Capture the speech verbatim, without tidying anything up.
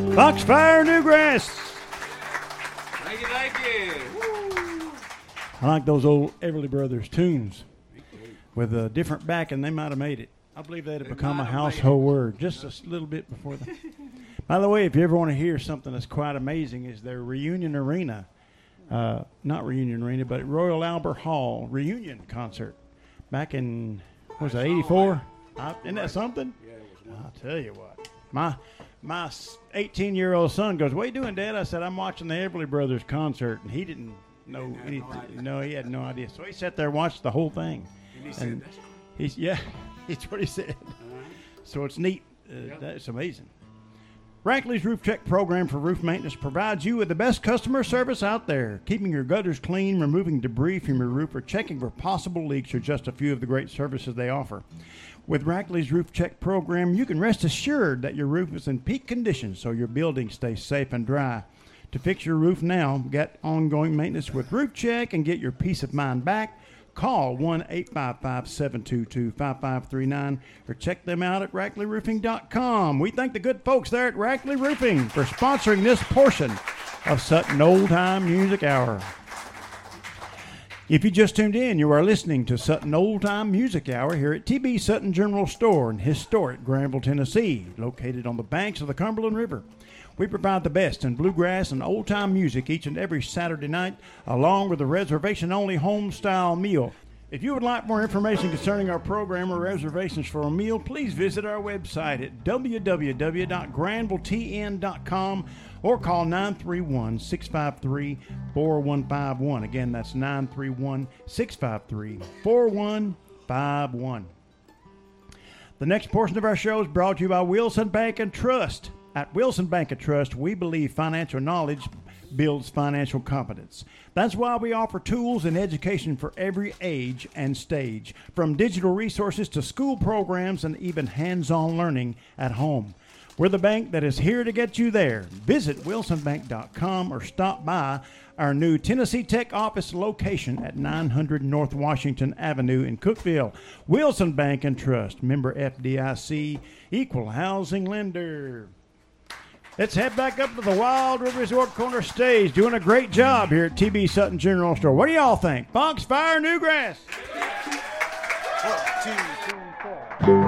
Foxfire Newgrass. Thank you, thank you. Woo. I like those old Everly Brothers tunes. With a different backing, they might have made it. I believe they'd have They become a might have made household word just a little bit before that. By the way, if you ever want to hear something that's quite amazing, is their Reunion Arena, uh, not Reunion Arena, but Royal Albert Hall reunion concert back in, what was that, eighty-four? Uh, isn't that something? Yeah, it was one. I'll tell you what. My my eighteen-year-old son goes, "What are you doing, Dad?" I said, "I'm watching the Everly Brothers concert," and he didn't know Didn't have no anything. idea. No, he had no idea. So he sat there and watched the whole thing. And he said, And that's cool. he's yeah, that's what he said. Uh-huh. So it's neat. Uh, Yep. That's amazing. Rackley's Roof Check program for roof maintenance provides you with the best customer service out there. Keeping your gutters clean, removing debris from your roof, or checking for possible leaks are just a few of the great services they offer. With Rackley's Roof Check program, you can rest assured that your roof is in peak condition so your building stays safe and dry. To fix your roof now, get ongoing maintenance with Roof Check and get your peace of mind back. Call one eight five five, seven two two, five five three nine or check them out at rackley roofing dot com. We thank the good folks there at Rackley Roofing for sponsoring this portion of Sutton Old Time Music Hour. If you just tuned in, you are listening to Sutton Old Time Music Hour here at T B Sutton General Store in historic Granville, Tennessee, located on the banks of the Cumberland River. We provide the best in bluegrass and old-time music each and every Saturday night, along with a reservation-only home-style meal. If you would like more information concerning our program or reservations for a meal, please visit our website at w w w dot granville t n dot com or call nine three one, six five three, four one five one. Again, that's nine three one, six five three, four one five one. The next portion of our show is brought to you by Wilson Bank and Trust. At Wilson Bank and Trust, we believe financial knowledge builds financial competence. That's why we offer tools and education for every age and stage, from digital resources to school programs and even hands-on learning at home. We're the bank that is here to get you there. Visit wilson bank dot com or stop by our new Tennessee Tech office location at nine hundred North Washington Avenue in Cookeville. Wilson Bank and Trust, member F D I C, equal housing lender. Let's head back up to the Wild River Resort Corner stage. Doing a great job here at T B Sutton General Store. What do y'all think? Foxfire Newgrass. One, two, three.